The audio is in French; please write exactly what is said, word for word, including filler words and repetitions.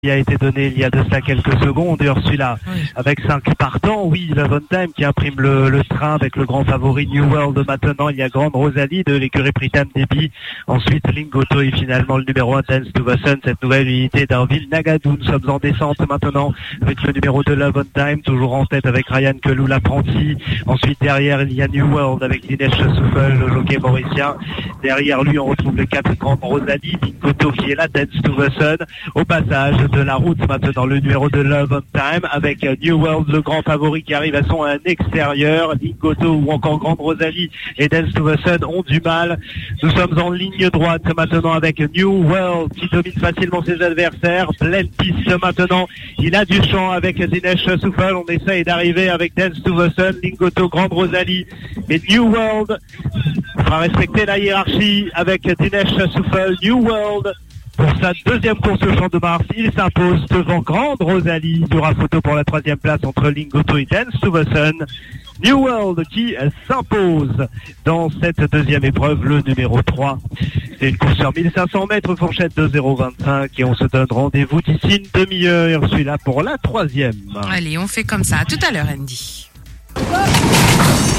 qui a été donné il y a de cela quelques secondes, Ursula oui. avec cinq partants, oui, Levantime qui imprime le, le train avec le grand favori New World. Maintenant il y a Grande Rosalie de l'écurie Pritam Deby, ensuite Lingoto et finalement le numéro un Dance to the Sun, cette nouvelle unité d'Arville Nagadou. Nous sommes en descente maintenant avec le numéro deux Levantime, toujours en tête avec Ryan Kelou l'apprenti. Ensuite derrière il y a New World avec Dinesh Souffel, le jockey mauricien. Derrière lui on retrouve le quatre Grande Rosalie, Lingoto qui est là, Dance to the Sun. Au passage de la route maintenant le numéro de Love on Time avec New World, le grand favori qui arrive à son extérieur. Lingoto ou encore Grande Rosalie et Dance to the Sun ont du mal. Nous sommes en ligne droite maintenant avec New World qui domine facilement ses adversaires. Pleine piste maintenant, il a du champ avec Dinesh Souffel. On essaye d'arriver avec Dance to the Sun, Lingoto, Grande Rosalie et New World fera respecter la hiérarchie avec Dinesh Souffel. New World pour sa deuxième course au Champ de Mars, il s'impose devant Grande Rosalie. Il y aura photo pour la troisième place entre Lingoto et Dance to the Sun. New World qui s'impose dans cette deuxième épreuve, le numéro trois. C'est une course sur mille cinq cents mètres, fourchette de zéro vingt-cinq et on se donne rendez-vous d'ici une demi-heure. Je suis là pour la troisième. Allez, on fait comme ça. À tout à l'heure, Andy.